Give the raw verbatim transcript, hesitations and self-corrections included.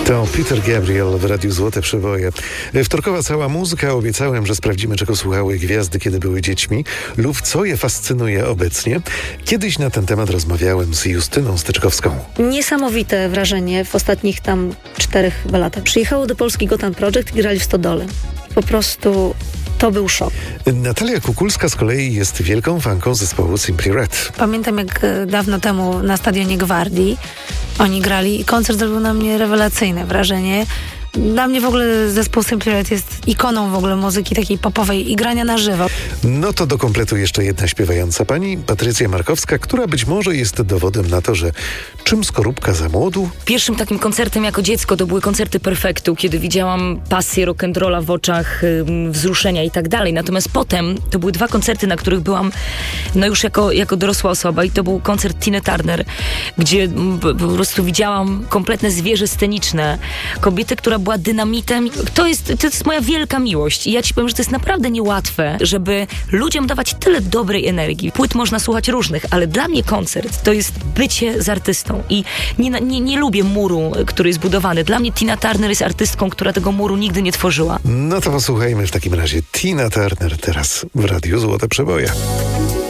To Peter Gabriel w Radiu Złote Przeboje. Wtorkowa cała muzyka. Obiecałem, że sprawdzimy, czego słuchały gwiazdy, kiedy były dziećmi lub co je fascynuje obecnie. Kiedyś na ten temat rozmawiałem z Justyną Styczkowską. Niesamowite wrażenie w ostatnich tam czterech chyba latach. Przyjechało do Polski Gotham Project i grali w Stodole. Po prostu to był szok. Natalia Kukulska z kolei jest wielką fanką zespołu Simply Red. Pamiętam, jak dawno temu na Stadionie Gwardii oni grali i koncert zrobił na mnie rewelacyjne wrażenie. Dla mnie w ogóle zespół Simply Red jest ikoną w ogóle muzyki takiej popowej i grania na żywo. No to do kompletu jeszcze jedna śpiewająca pani, Patrycja Markowska, która być może jest dowodem na to, że czym skorupka za młodu? Pierwszym takim koncertem jako dziecko to były koncerty Perfektu, kiedy widziałam pasję rock'n'rolla w oczach, ym, wzruszenia i tak dalej. Natomiast potem to były dwa koncerty, na których byłam no już jako, jako dorosła osoba i to był koncert Tiny Turner, gdzie m, po prostu widziałam kompletne zwierzę sceniczne, kobietę, która była dynamitem. To jest, to jest moja wielka miłość i ja ci powiem, że to jest naprawdę niełatwe, żeby ludziom dawać tyle dobrej energii. Płyt można słuchać różnych, ale dla mnie koncert to jest bycie z artystą i nie, nie, nie lubię muru, który jest budowany. Dla mnie Tina Turner jest artystką, która tego muru nigdy nie tworzyła. No to posłuchajmy w takim razie Tina Turner teraz w Radiu Złote Przeboje.